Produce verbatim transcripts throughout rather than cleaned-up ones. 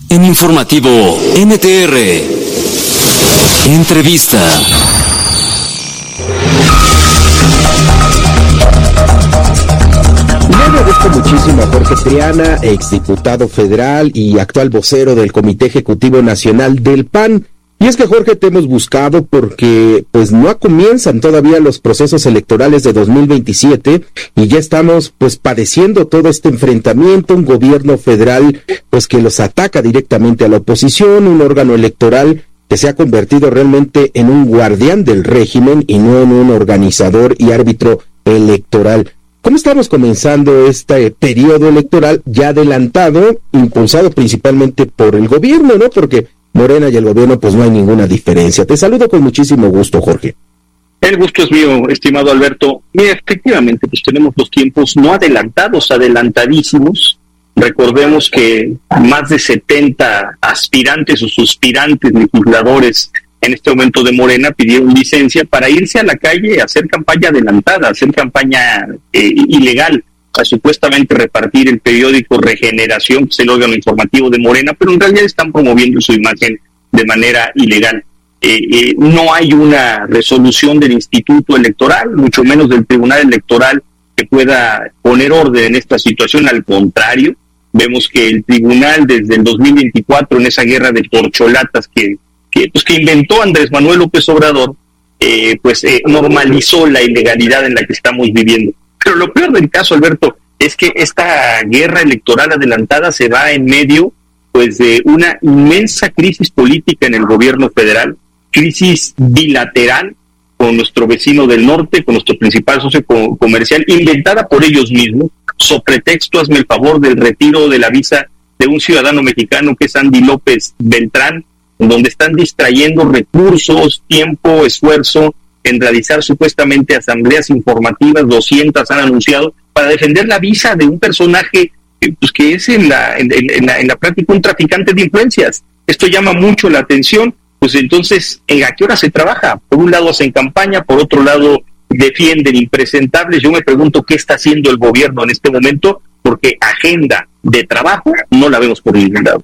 En Informativo N T R, entrevista. Le agradezco muchísimo a Jorge Triana, exdiputado federal y actual vocero del Comité Ejecutivo Nacional del P A N. Y es que, Jorge, te hemos buscado porque pues no comienzan todavía los procesos electorales de dos mil veintisiete y ya estamos pues padeciendo todo este enfrentamiento, un gobierno federal pues que los ataca directamente a la oposición, un órgano electoral que se ha convertido realmente en un guardián del régimen y no en un organizador y árbitro electoral. ¿Cómo estamos comenzando este periodo electoral ya adelantado, impulsado principalmente por el gobierno, ¿no? Porque Morena y el gobierno, pues no hay ninguna diferencia. Te saludo con muchísimo gusto, Jorge. El gusto es mío, estimado Alberto. Mira, efectivamente, pues tenemos los tiempos no adelantados, adelantadísimos. Recordemos que más de setenta aspirantes o suspirantes legisladores en este momento de Morena pidieron licencia para irse a la calle a hacer campaña adelantada, a hacer campaña eh, ilegal, a supuestamente repartir el periódico Regeneración, que es el órgano informativo de Morena, pero en realidad están promoviendo su imagen de manera ilegal. Eh, eh, no hay una resolución del Instituto Electoral, mucho menos del Tribunal Electoral, que pueda poner orden en esta situación. Al contrario, vemos que el Tribunal desde el dos mil veinticuatro, en esa guerra de corcholatas que, que, pues, que inventó Andrés Manuel López Obrador, eh, pues eh, normalizó la ilegalidad en la que estamos viviendo. Pero lo peor del caso, Alberto, es que esta guerra electoral adelantada se va en medio pues de una inmensa crisis política en el gobierno federal, crisis bilateral con nuestro vecino del norte, con nuestro principal socio co- comercial, inventada por ellos mismos, so pretexto, hazme el favor, del retiro de la visa de un ciudadano mexicano que es Andy López Beltrán, donde están distrayendo recursos, tiempo, esfuerzo, en realizar supuestamente asambleas informativas, doscientas han anunciado, para defender la visa de un personaje eh, pues que es en la, en, en, la, en la práctica un traficante de influencias. Esto llama mucho la atención, pues entonces, ¿a qué hora se trabaja? Por un lado hacen campaña, por otro lado defienden impresentables. Yo me pregunto qué está haciendo el gobierno en este momento, porque agenda de trabajo no la vemos por ningún lado.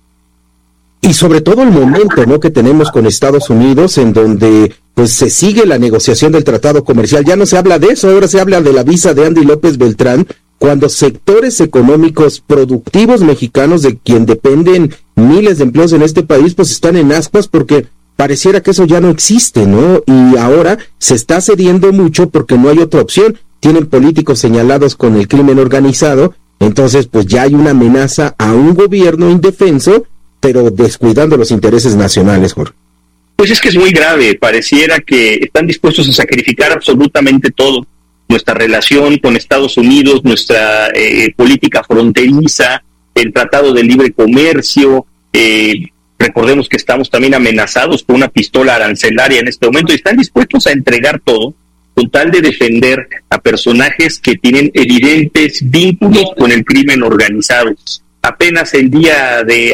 Y sobre todo el momento, ¿no?, que tenemos con Estados Unidos, en donde pues se sigue la negociación del tratado comercial. Ya no se habla de eso, ahora se habla de la visa de Andy López Beltrán, cuando sectores económicos productivos mexicanos, de quien dependen miles de empleos en este país, pues están en ascuas porque pareciera que eso ya no existe, ¿no? Y ahora se está cediendo mucho porque no hay otra opción. Tienen políticos señalados con el crimen organizado, entonces pues ya hay una amenaza a un gobierno indefenso, pero descuidando los intereses nacionales, Jorge. Pues es que es muy grave, pareciera que están dispuestos a sacrificar absolutamente todo. Nuestra relación con Estados Unidos, nuestra eh, política fronteriza, el Tratado de Libre Comercio, eh, recordemos que estamos también amenazados por una pistola arancelaria en este momento, y están dispuestos a entregar todo con tal de defender a personajes que tienen evidentes vínculos con el crimen organizado. Apenas el día de